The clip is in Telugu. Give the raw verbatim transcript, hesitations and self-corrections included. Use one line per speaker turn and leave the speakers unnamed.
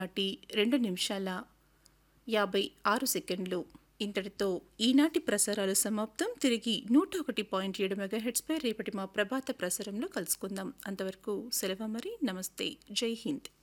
నాటి రెండు నిమిషాల యాభై ఆరు సెకండ్లు. ఇంతటితో ఈనాటి ప్రసారాలు సమాప్తం. తిరిగి నూట ఒకటి పాయింట్ ఏడు మెగాహెట్స్పై రేపటి మా ప్రభాత ప్రసారంలో కలుసుకుందాం. అంతవరకు సెలవు మరి. నమస్తే. జై హింద్.